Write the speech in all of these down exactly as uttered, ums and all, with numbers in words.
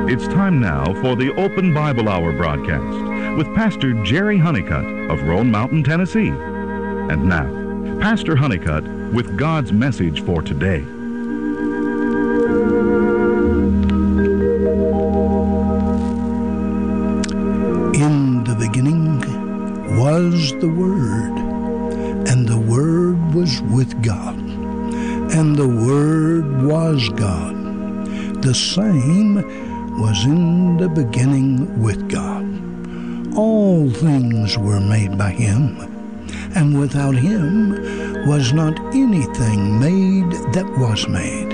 It's time now for the Open Bible Hour broadcast with Pastor Jerry Honeycutt of Roan Mountain, Tennessee. And now, Pastor Honeycutt with God's message for today. In the beginning was the Word, and the Word was with God, and the Word was God. The same was in the beginning with God. All things were made by Him, and without Him was not anything made that was made.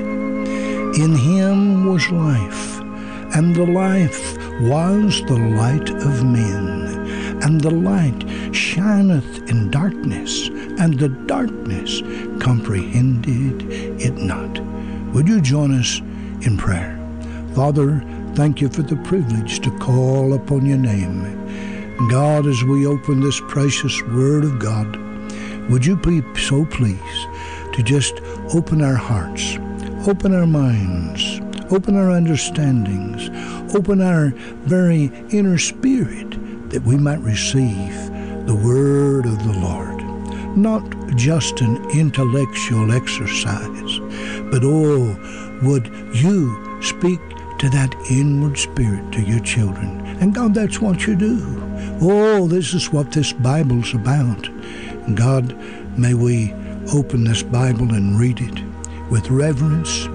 In Him was life, and the life was the light of men. And the light shineth in darkness, and the darkness comprehended it not. Would you join us in prayer? Father, thank you for the privilege to call upon your name. God, as we open this precious Word of God, would you be so pleased to just open our hearts, open our minds, open our understandings, open our very inner spirit, that we might receive the Word of the Lord. Not just an intellectual exercise, but oh, would you speak to that inward spirit to your children. And God, that's what you do. Oh, this is what this Bible's about. And God, may we open this Bible and read it with reverence,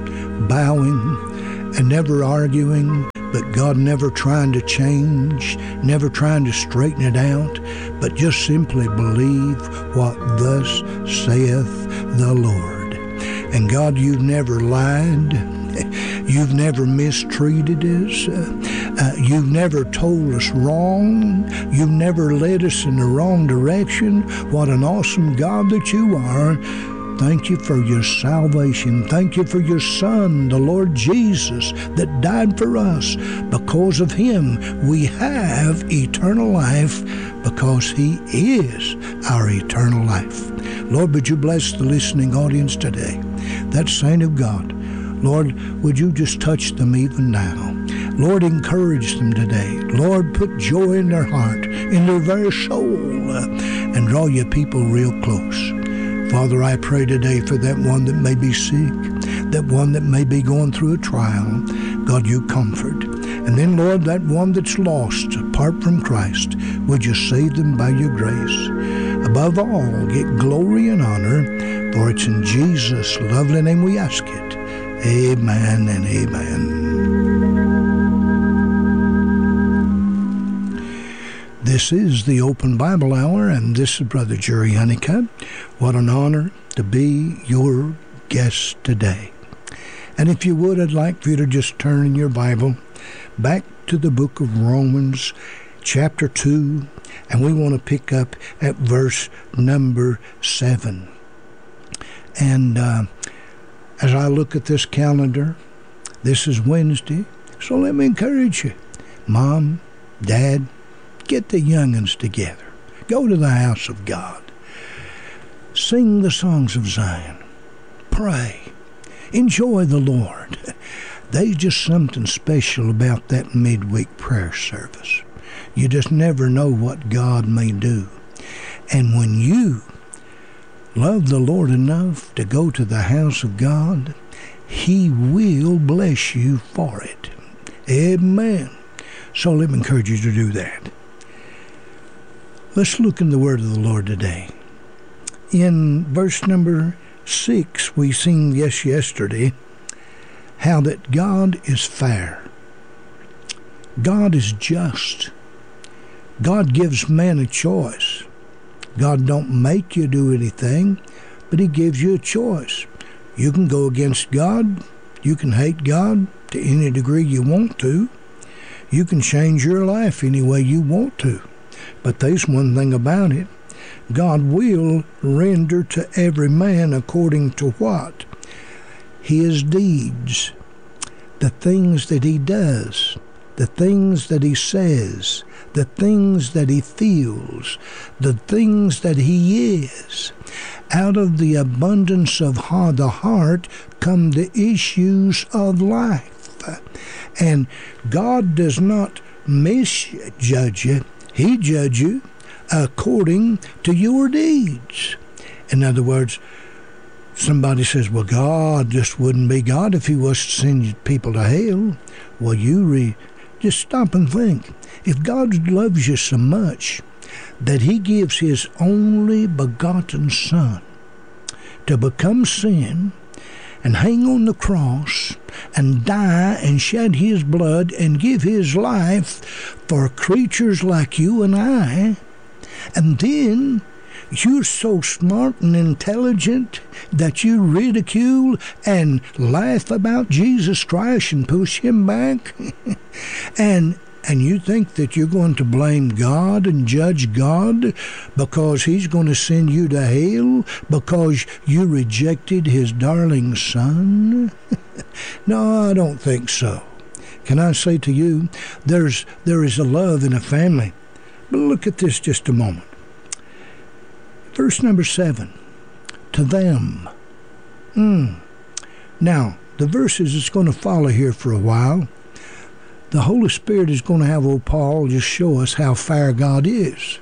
bowing, and never arguing, but God, never trying to change, never trying to straighten it out, but just simply believe what thus saith the Lord. And God, you've never lied. You've never mistreated us. Uh, uh, you've never told us wrong. You've never led us in the wrong direction. What an awesome God that you are. Thank you for your salvation. Thank you for your Son, the Lord Jesus, that died for us. Because of Him, we have eternal life, because He is our eternal life. Lord, would you bless the listening audience today? That saint of God, Lord, would you just touch them even now? Lord, encourage them today. Lord, put joy in their heart, in their very soul, uh, and draw your people real close. Father, I pray today for that one that may be sick, that one that may be going through a trial. God, you comfort. And then, Lord, that one that's lost apart from Christ, would you save them by your grace? Above all, get glory and honor, for it's in Jesus' lovely name we ask it. Amen and amen. This is the Open Bible Hour, and this is Brother Jerry Honeycutt. What an honor to be your guest today. And if you would, I'd like for you to just turn in your Bible back to the book of Romans, chapter two, and we want to pick up at verse number seven. And uh, as I look at this calendar, this is Wednesday, so let me encourage you. Mom, Dad, get the young'uns together. Go to the house of God. Sing the songs of Zion. Pray. Enjoy the Lord. There's just something special about that midweek prayer service. You just never know what God may do. And when you love the Lord enough to go to the house of God, He will bless you for it. Amen. So let me encourage you to do that. Let's look in the Word of the Lord today. In verse number six, we seen yes yesterday how that God is fair. God is just. God gives man a choice. God don't make you do anything, but He gives you a choice. You can go against God. You can hate God to any degree you want to. You can change your life any way you want to. But there's one thing about it. God will render to every man according to what? His deeds. The things that he does. The things that he says. The things that he feels. The things that he is. Out of the abundance of the heart come the issues of life. And God does not misjudge you. He judges you according to your deeds. In other words, somebody says, well, God just wouldn't be God if he was to send people to hell. Well, you re- just stop and think. If God loves you so much that he gives his only begotten Son to become sin and hang on the cross and die and shed his blood and give his life for creatures like you and I, and then you're so smart and intelligent that you ridicule and laugh about Jesus Christ and push him back, and and you think that you're going to blame God and judge God because he's going to send you to hell because you rejected his darling Son? No, I don't think so. Can I say to you, there's there is a love in a family. But look at this just a moment. Verse number seven, to them. Mm. Now, the verses that's going to follow here for a while, the Holy Spirit is going to have old Paul just show us how fair God is.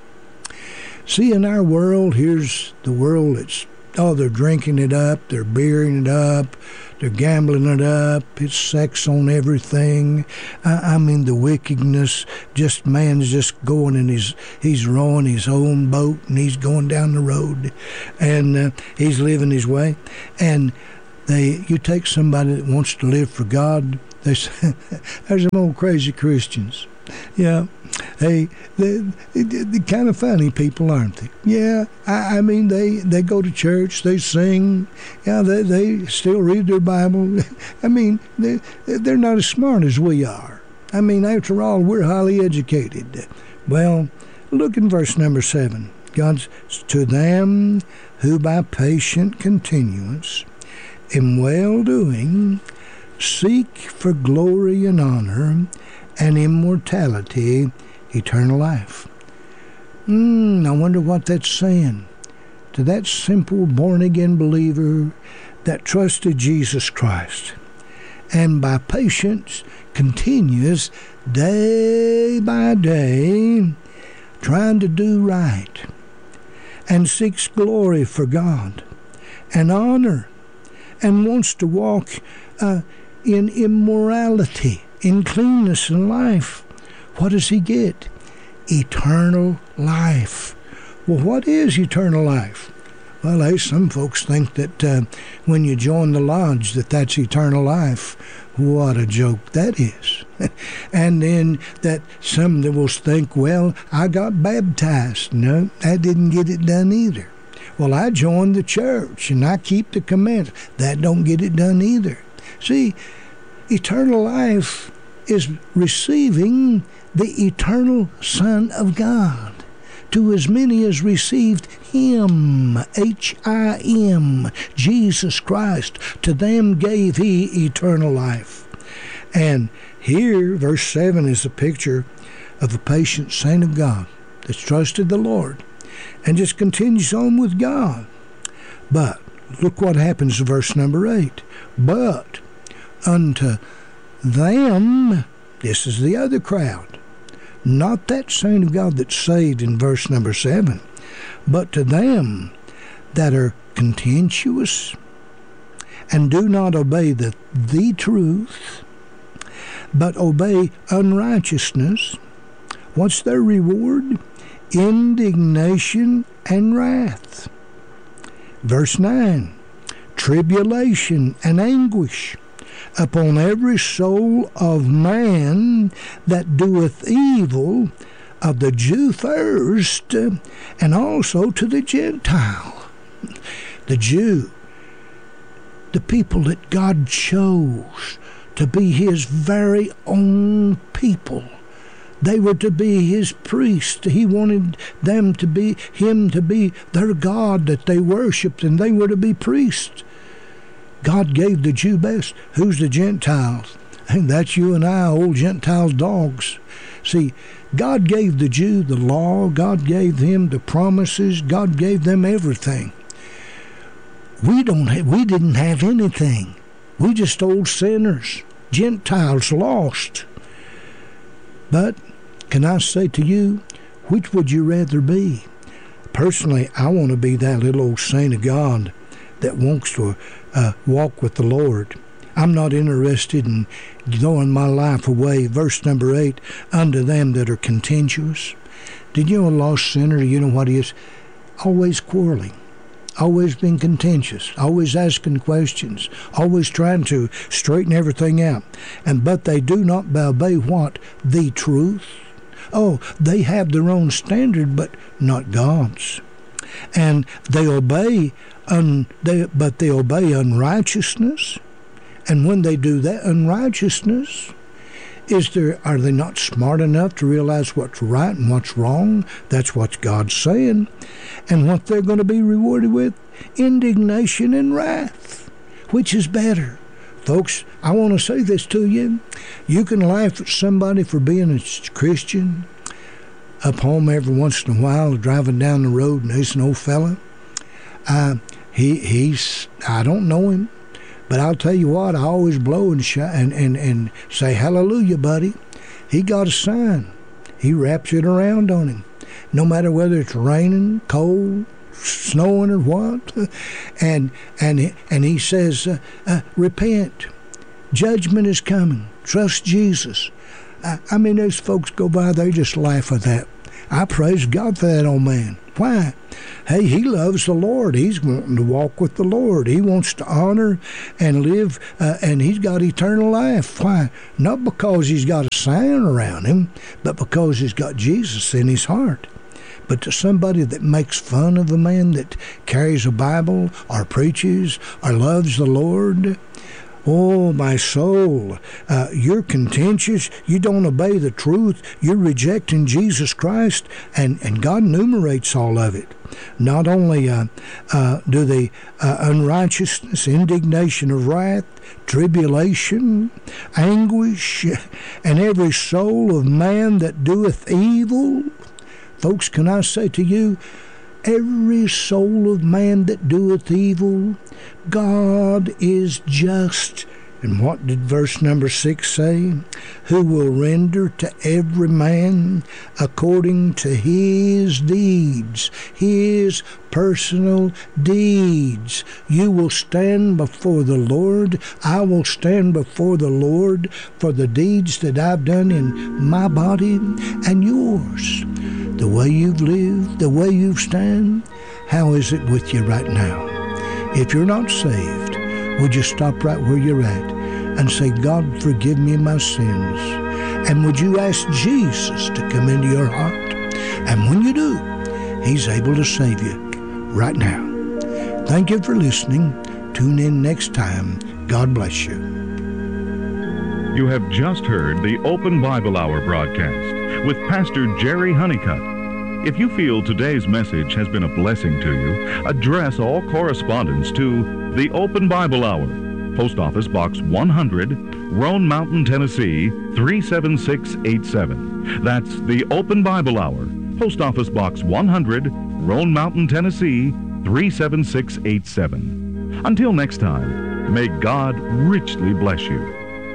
See, in our world, here's the world that's, oh, they're drinking it up, they're beering it up, they're gambling it up, it's sex on everything. I, I mean, the wickedness, just man's just going and he's, he's rowing his own boat and he's going down the road and uh, he's living his way. And they, you take somebody that wants to live for God, they say, there's some old crazy Christians. Yeah, hey, they, they, they're kind of funny people, aren't they? Yeah, I, I mean, they, they go to church, they sing, yeah, they, they still read their Bible. I mean, they, they're not as smart as we are. I mean, after all, we're highly educated. Well, look in verse number seven. God's, to them who by patient continuance in well-doing seek for glory and honor and immortality, eternal life. Hmm, I wonder what that's saying to that simple born-again believer that trusted Jesus Christ and by patience continues day by day trying to do right and seeks glory for God and honor and wants to walk uh, in immorality, in cleanness in life. What does he get? Eternal life. Well, what is eternal life? Well, hey, some folks think that uh, when you join the lodge that that's eternal life. What a joke that is. And then that some that will think, well, I got baptized. No, that didn't get it done either. Well, I joined the church and I keep the commandments. That don't get it done either. See, eternal life is receiving the eternal Son of God. To as many as received him, H I M, Jesus Christ, to them gave he eternal life. And here, verse seven is a picture of a patient saint of God that's trusted the Lord and just continues on with God. But look what happens to verse number eight. But unto them, this is the other crowd, not that saint of God that's saved in verse number seven, but to them that are contentious and do not obey the, the truth, but obey unrighteousness, what's their reward? Indignation and wrath. Verse nine, tribulation and anguish upon every soul of man that doeth evil, of the Jew first, and also to the Gentile. The Jew, the people that God chose to be his very own people. They were to be his priests. He wanted them to be, him to be their God that they worshipped, and they were to be priests. God gave the Jew best. Who's the Gentiles? And that's you and I, old Gentiles dogs. See, God gave the Jew the law. God gave him the promises. God gave them everything. We don't have, we didn't have anything. We just old sinners. Gentiles lost. But can I say to you, which would you rather be? Personally, I want to be that little old saint of God that wants to uh, walk with the Lord. I'm not interested in throwing my life away. Verse number eight, unto them that are contentious. Did you know a lost sinner, you know what he is? Always quarreling, always being contentious, always asking questions, always trying to straighten everything out. And but they do not obey what? The truth. Oh, they have their own standard, but not God's. And they obey, un, they, but they obey unrighteousness. And when they do that unrighteousness, is there? Are they not smart enough to realize what's right and what's wrong? That's what God's saying. And what they're going to be rewarded with? Indignation and wrath. Which is better? Folks, I want to say this to you. You can laugh at somebody for being a Christian up home every once in a while, driving down the road, and he's an old fella. Uh, he he's I don't know him, but I'll tell you what, I always blow and, sh- and, and, and say, hallelujah, buddy. He got a sign. He wraps it around on him. No matter whether it's raining, cold, snowing or what. And and, and he says, uh, uh, repent. Judgment is coming. Trust Jesus. I, I mean, those folks go by, they just laugh at that. I praise God for that old man. Why? Hey, he loves the Lord. He's wanting to walk with the Lord. He wants to honor and live, uh, and he's got eternal life. Why? Not because he's got a sign around him, but because he's got Jesus in his heart. But to somebody that makes fun of a man that carries a Bible or preaches or loves the Lord, oh, my soul, uh, you're contentious. You don't obey the truth. You're rejecting Jesus Christ, and, and God enumerates all of it. Not only uh, uh, do they uh, unrighteousness, indignation of wrath, tribulation, anguish, and every soul of man that doeth evil. Folks, can I say to you, every soul of man that doeth evil, God is just. And what did verse number six say? Who will render to every man according to his deeds, his personal deeds. You will stand before the Lord. I will stand before the Lord for the deeds that I've done in my body and yours. The way you've lived, the way you've stand, how is it with you right now? If you're not saved, would you stop right where you're at and say, God, forgive me my sins? And would you ask Jesus to come into your heart? And when you do, he's able to save you right now. Thank you for listening. Tune in next time. God bless you. You have just heard the Open Bible Hour broadcast with Pastor Jerry Honeycutt. If you feel today's message has been a blessing to you, address all correspondence to the Open Bible Hour, Post Office Box one hundred, Roan Mountain, Tennessee, three seven six eight seven. That's the Open Bible Hour, Post Office Box one hundred, Roan Mountain, Tennessee, three seven six eight seven. Until next time, may God richly bless you.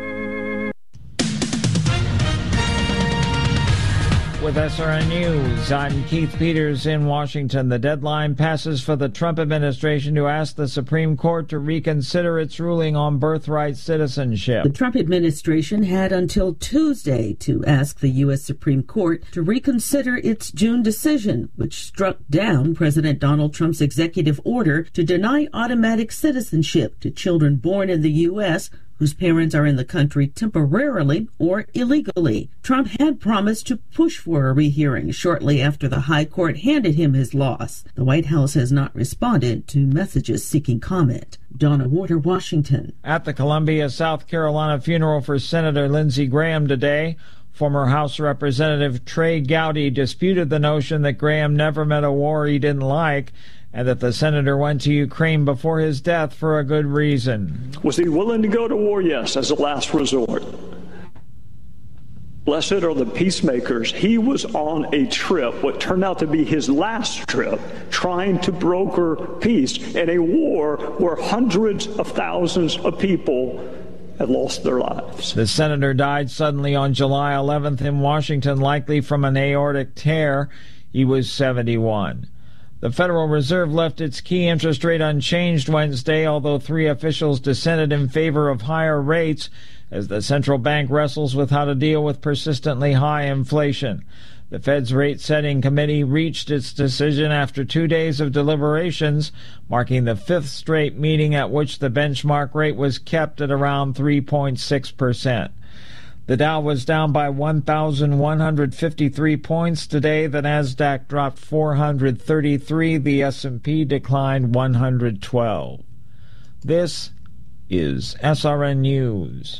With S R N News, I'm Keith Peters in Washington. The deadline passes for the Trump administration to ask the Supreme Court to reconsider its ruling on birthright citizenship. The Trump administration had until Tuesday to ask the U S Supreme Court to reconsider its June decision, which struck down President Donald Trump's executive order to deny automatic citizenship to children born in the U S whose parents are in the country temporarily or illegally. Trump had promised to push for a rehearing shortly after the High Court handed him his loss. The White House has not responded to messages seeking comment. Donna Warder, Washington. At the Columbia, South Carolina funeral for Senator Lindsey Graham today, former House Representative Trey Gowdy disputed the notion that Graham never met a war he didn't like, and that the senator went to Ukraine before his death for a good reason. Was he willing to go to war? Yes, as a last resort. Blessed are the peacemakers. He was on a trip, what turned out to be his last trip, trying to broker peace in a war where hundreds of thousands of people have lost their lives. The senator died suddenly on July eleventh in Washington, likely from an aortic tear. He was seventy-one. The Federal Reserve left its key interest rate unchanged Wednesday, although three officials dissented in favor of higher rates as the central bank wrestles with how to deal with persistently high inflation. The Fed's rate-setting committee reached its decision after two days of deliberations, marking the fifth straight meeting at which the benchmark rate was kept at around three point six percent. The Dow was down by one thousand one hundred fifty-three points today. The Nasdaq dropped four hundred thirty-three. The S and P declined one hundred twelve. This is S R N News.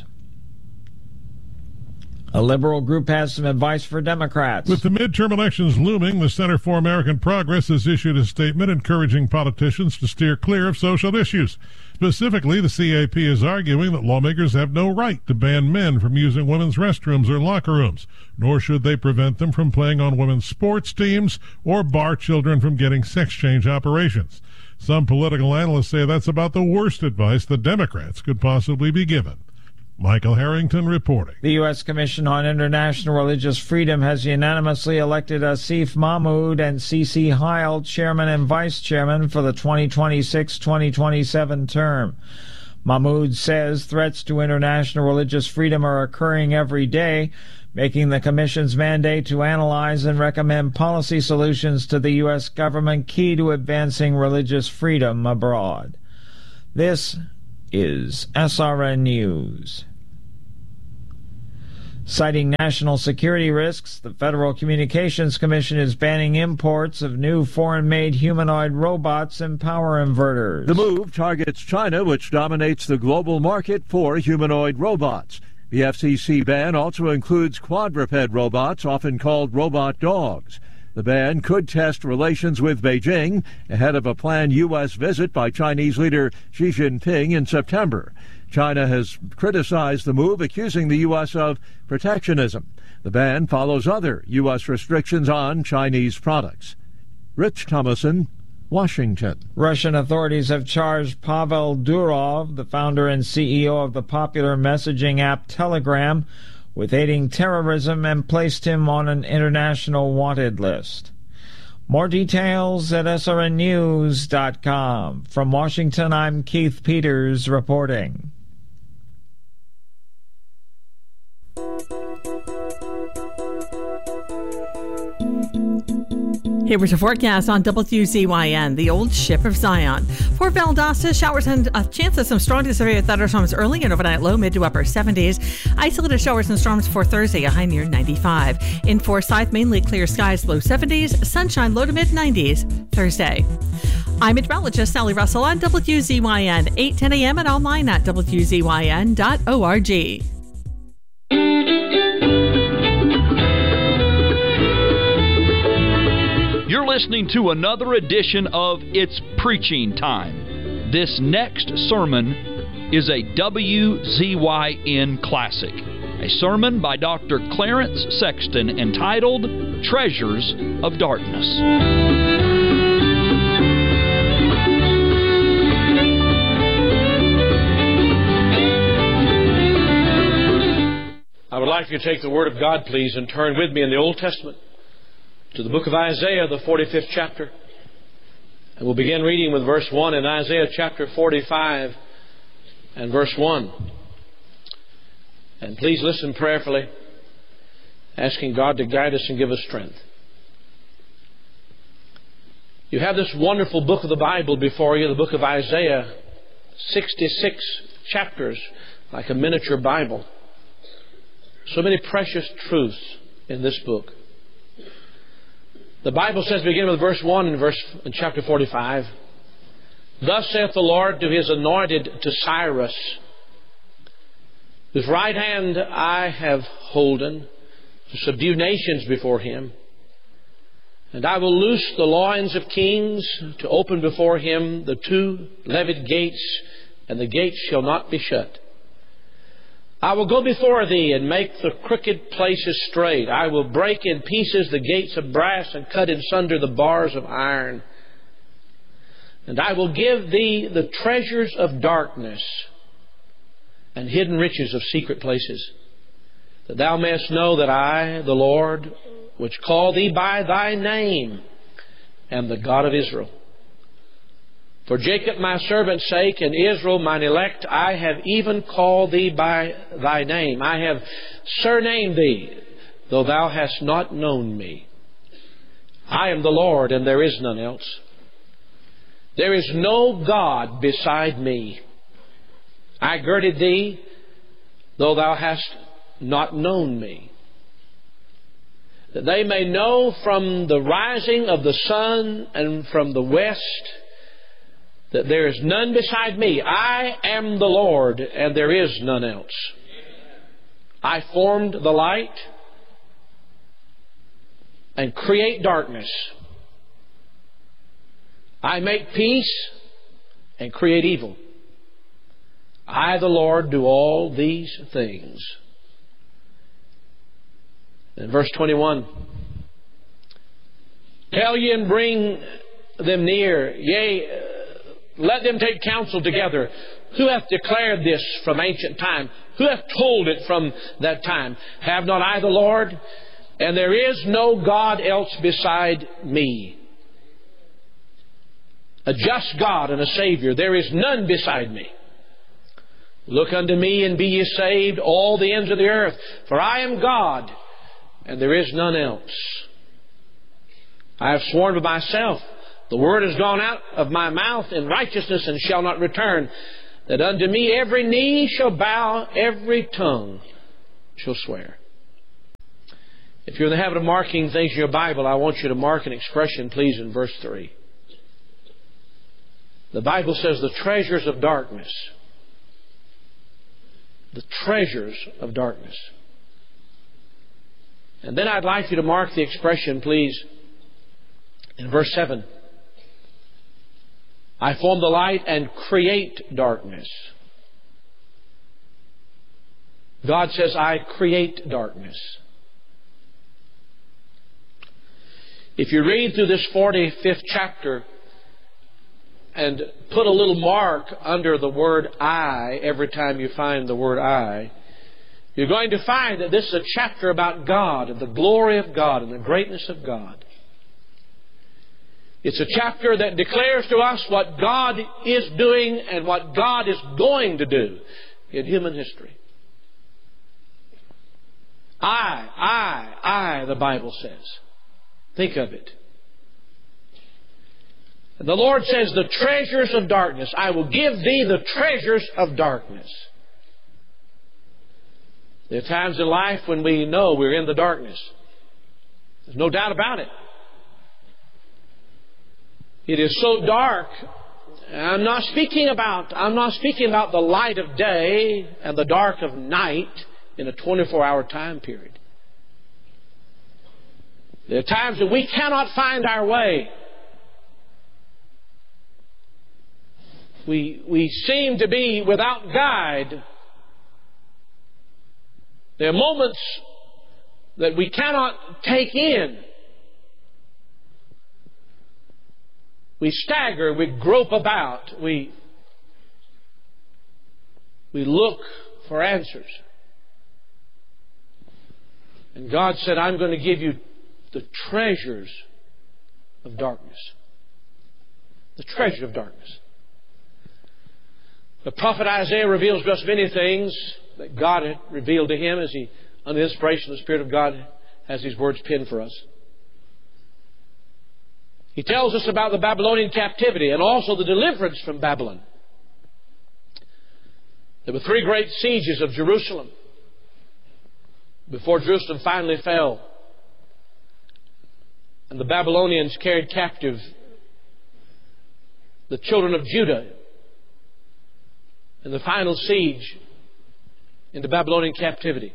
A liberal group has some advice for Democrats. With the midterm elections looming, the Center for American Progress has issued a statement encouraging politicians to steer clear of social issues. Specifically, the C A P is arguing that lawmakers have no right to ban men from using women's restrooms or locker rooms, nor should they prevent them from playing on women's sports teams or bar children from getting sex change operations. Some political analysts say that's about the worst advice the Democrats could possibly be given. Michael Harrington reporting. The U S Commission on International Religious Freedom has unanimously elected Asif Mahmood and C C Heil chairman and vice chairman for the twenty twenty-six twenty twenty-seven term. Mahmood says threats to international religious freedom are occurring every day, making the Commission's mandate to analyze and recommend policy solutions to the U S government key to advancing religious freedom abroad. This is S R N News. Citing national security risks, the Federal Communications Commission is banning imports of new foreign-made humanoid robots and power inverters. The move targets China, which dominates the global market for humanoid robots. The F C C ban also includes quadruped robots, often called robot dogs. The ban could test relations with Beijing ahead of a planned U S visit by Chinese leader Xi Jinping in September. China has criticized the move, accusing the U S of protectionism. The ban follows other U S restrictions on Chinese products. Rich Thomason, Washington. Russian authorities have charged Pavel Durov, the founder and C E O of the popular messaging app Telegram, with aiding terrorism and placed him on an international wanted list. More details at S R N news dot com. From Washington, I'm Keith Peters reporting. Here was a forecast on W Z Y N, the old ship of Zion. For Valdosta, showers and a chance of some strong to severe thunderstorms early and overnight low, mid to upper seventies. Isolated showers and storms for Thursday, a high near ninety-five. In Forsyth, mainly clear skies, low seventies. Sunshine, low to mid nineties Thursday. I'm meteorologist Sally Russell on W Z Y N, eight ten a.m. and online at W Z Y N dot org. You're listening to another edition of It's Preaching Time. This next sermon is a W Z Y N classic, a sermon by Doctor Clarence Sexton entitled Treasures of Darkness. I would like you to take the Word of God, please, and turn with me in the Old Testament to the book of Isaiah, the forty-fifth chapter. And we'll begin reading with verse one in Isaiah chapter forty-five and verse one. And please listen prayerfully, asking God to guide us and give us strength. You have this wonderful book of the Bible before you, the book of Isaiah, sixty-six chapters, like a miniature Bible. So many precious truths in this book. The Bible says, beginning with verse one in, verse, in chapter forty-five, Thus saith the Lord to His anointed, to Cyrus, whose right hand I have holden, to subdue nations before Him. And I will loose the loins of kings, to open before Him the two-levied gates, and the gates shall not be shut. I will go before thee and make the crooked places straight. I will break in pieces the gates of brass and cut in sunder the bars of iron. And I will give thee the treasures of darkness and hidden riches of secret places, that thou mayest know that I, the Lord, which call thee by thy name, am the God of Israel. For Jacob my servant's sake, and Israel mine elect, I have even called thee by thy name. I have surnamed thee, though thou hast not known me. I am the Lord, and there is none else. There is no God beside me. I girded thee, though thou hast not known me, that they may know from the rising of the sun and from the west that there is none beside me. I am the Lord, and there is none else. I formed the light and create darkness. I make peace and create evil. I, the Lord, do all these things. In verse twenty-one, tell ye and bring them near, yea, let them take counsel together. Who hath declared this from ancient time? Who hath told it from that time? Have not I the Lord? And there is no God else beside me. A just God and a Savior. There is none beside me. Look unto me and be ye saved, all the ends of the earth. For I am God, and there is none else. I have sworn by myself, the word has gone out of my mouth in righteousness and shall not return, that unto me every knee shall bow, every tongue shall swear. If you're in the habit of marking things in your Bible, I want you to mark an expression, please, in verse three. The Bible says the treasures of darkness. The treasures of darkness. And then I'd like you to mark the expression, please, in verse seven. I form the light and create darkness. God says, I create darkness. If you read through this forty-fifth chapter and put a little mark under the word I every time you find the word I, you're going to find that this is a chapter about God and the glory of God and the greatness of God. It's a chapter that declares to us what God is doing and what God is going to do in human history. I, I, I, the Bible says. Think of it. And the Lord says, the treasures of darkness, I will give thee the treasures of darkness. There are times in life when we know we're in the darkness. There's no doubt about it. It is so dark. I'm not speaking about, I'm not speaking about the light of day and the dark of night in a twenty-four hour time period. There are times that we cannot find our way. We, we seem to be without guide. There are moments that we cannot take in. We stagger, we grope about, we, we look for answers. And God said, I'm going to give you the treasures of darkness. The treasure of darkness. The prophet Isaiah reveals to us many things that God had revealed to him as he, under the inspiration of the Spirit of God, has these words penned for us. He tells us about the Babylonian captivity and also the deliverance from Babylon. There were three great sieges of Jerusalem before Jerusalem finally fell. And the Babylonians carried captive the children of Judah in the final siege into Babylonian captivity.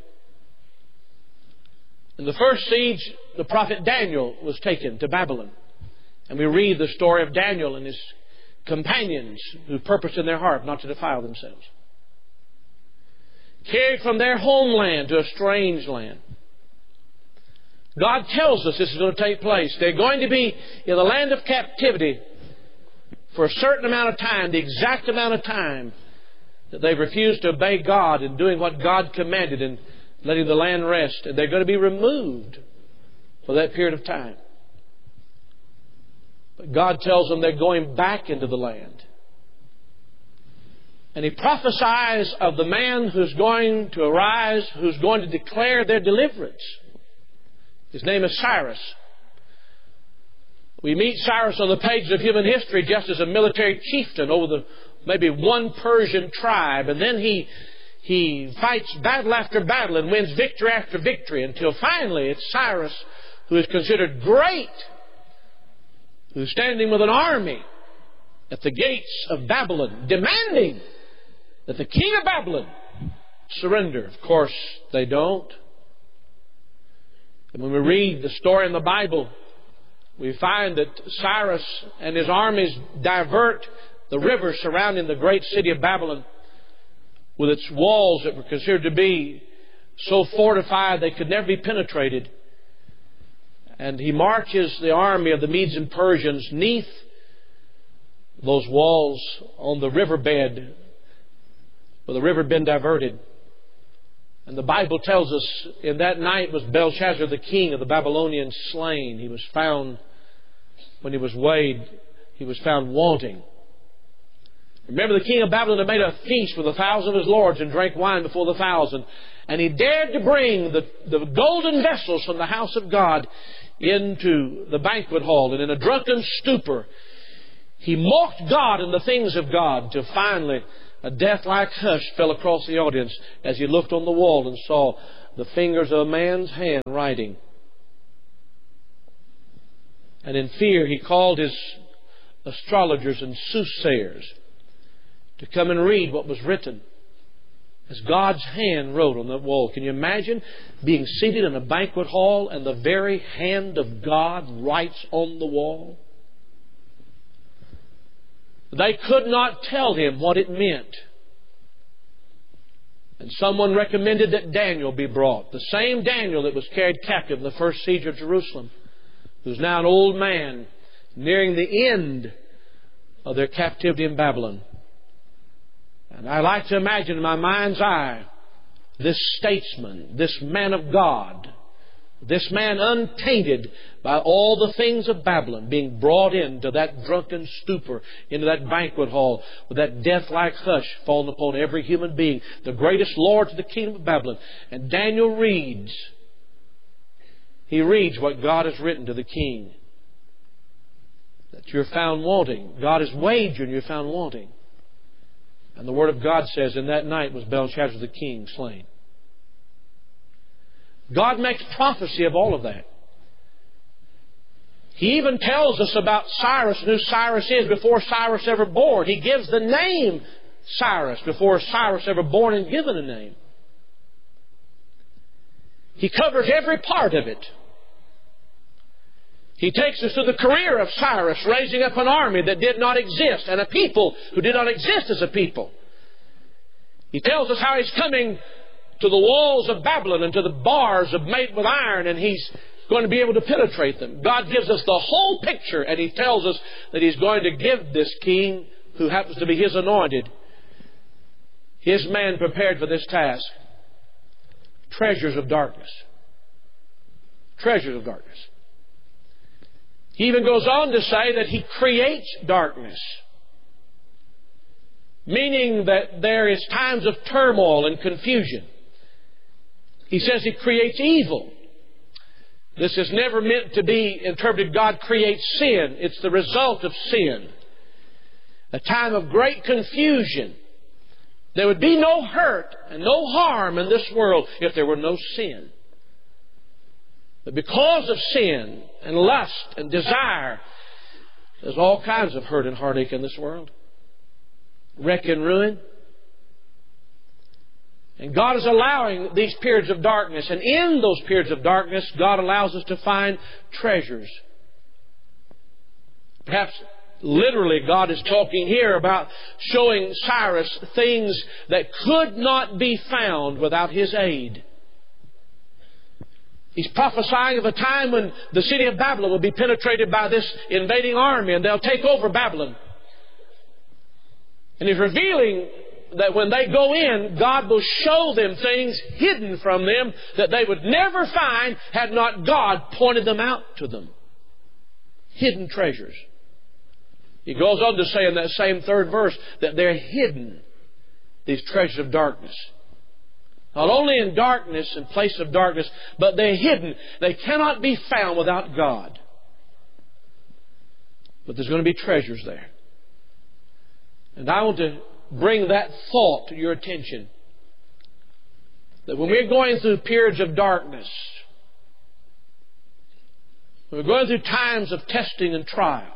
In the first siege, the prophet Daniel was taken to Babylon. And we read the story of Daniel and his companions who purposed in their heart not to defile themselves. Carried from their homeland to a strange land. God tells us this is going to take place. They're going to be in the land of captivity for a certain amount of time, the exact amount of time that they've refused to obey God in doing what God commanded and letting the land rest. And they're going to be removed for that period of time. But God tells them they're going back into the land. And He prophesies of the man who's going to arise, who's going to declare their deliverance. His name is Cyrus. We meet Cyrus on the pages of human history just as a military chieftain over the maybe one Persian tribe, and then he he fights battle after battle and wins victory after victory until finally it's Cyrus who is considered great, who's standing with an army at the gates of Babylon, demanding that the king of Babylon surrender. Of course, they don't. And when we read the story in the Bible, we find that Cyrus and his armies divert the river surrounding the great city of Babylon with its walls that were considered to be so fortified they could never be penetrated. And he marches the army of the Medes and Persians neath those walls on the riverbed where the river had been diverted. And the Bible tells us in that night was Belshazzar, the king of the Babylonians, slain. He was found, when he was weighed, he was found wanting. Remember, the king of Babylon had made a feast with a thousand of his lords and drank wine before the thousand. And he dared to bring the, the golden vessels from the house of God into the banquet hall. And in a drunken stupor, he mocked God and the things of God, till finally a death-like hush fell across the audience as he looked on the wall and saw the fingers of a man's hand writing. And in fear he called his astrologers and soothsayers to come and read what was written as God's hand wrote on that wall. Can you imagine being seated in a banquet hall and the very hand of God writes on the wall? They could not tell him what it meant. And someone recommended that Daniel be brought. The same Daniel that was carried captive in the first siege of Jerusalem, who's now an old man nearing the end of their captivity in Babylon. And I like to imagine in my mind's eye this statesman, this man of God, this man untainted by all the things of Babylon, being brought into that drunken stupor, into that banquet hall, with that death-like hush falling upon every human being, the greatest lord to the kingdom of Babylon. And Daniel reads, he reads what God has written to the king, that you're found wanting. God has weighed you and you're found wanting. And the Word of God says, in that night was Belshazzar the king slain. God makes prophecy of all of that. He even tells us about Cyrus and who Cyrus is before Cyrus ever born. He gives the name Cyrus before Cyrus ever born and given a name. He covers every part of it. He takes us through the career of Cyrus, raising up an army that did not exist and a people who did not exist as a people. He tells us how he's coming to the walls of Babylon and to the bars of made with iron, and he's going to be able to penetrate them. God gives us the whole picture, and He tells us that He's going to give this king, who happens to be His anointed, His man prepared for this task, treasures of darkness. Treasures of darkness. He even goes on to say that He creates darkness, meaning that there is times of turmoil and confusion. He says He creates evil. This is never meant to be interpreted God creates sin. It's the result of sin. A time of great confusion. There would be no hurt and no harm in this world if there were no sin. But because of sin and lust and desire, there's all kinds of hurt and heartache in this world. Wreck and ruin. And God is allowing these periods of darkness. And in those periods of darkness, God allows us to find treasures. Perhaps literally God is talking here about showing Cyrus things that could not be found without his aid. He's prophesying of a time when the city of Babylon will be penetrated by this invading army and they'll take over Babylon. And He's revealing that when they go in, God will show them things hidden from them that they would never find had not God pointed them out to them. Hidden treasures. He goes on to say in that same third verse that they're hidden, these treasures of darkness. Not only in darkness and place of darkness, but they're hidden. They cannot be found without God. But there's going to be treasures there. And I want to bring that thought to your attention. That when we're going through periods of darkness, when we're going through times of testing and trial,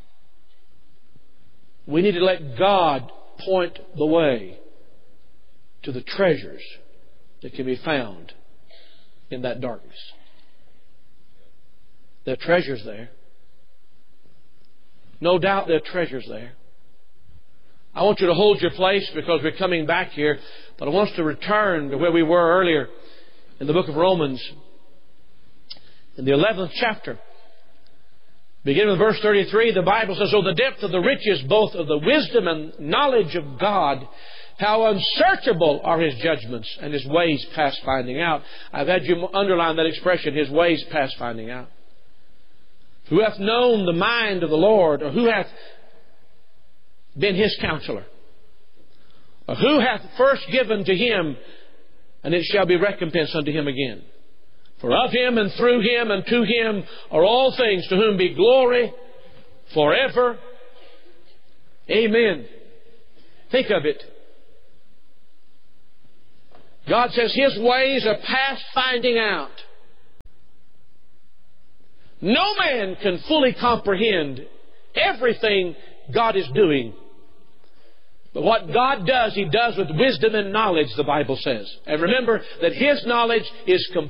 we need to let God point the way to the treasures that can be found in that darkness. There are treasures there. No doubt there are treasures there. I want you to hold your place because we're coming back here, but I want us to return to where we were earlier in the book of Romans, in the eleventh chapter. Beginning with verse thirty-three, the Bible says, "Oh, the depth of the riches, both of the wisdom and knowledge of God, how unsearchable are His judgments, and His ways past finding out." I've had you underline that expression, His ways past finding out. "Who hath known the mind of the Lord, or who hath been His counselor? Or who hath first given to Him, and it shall be recompensed unto Him again? For of Him, and through Him, and to Him are all things, to whom be glory forever. Amen." Think of it. God says His ways are past finding out. No man can fully comprehend everything God is doing. But what God does, He does with wisdom and knowledge, the Bible says. And remember that His knowledge is complete.